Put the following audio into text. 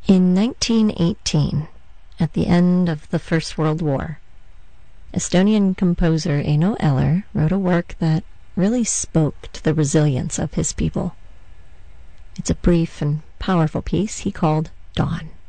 In 1918, at the end of the First World War, Estonian composer Eino Eller wrote a work that really spoke to the resilience of his people. It's a brief and powerful piece he called Dawn.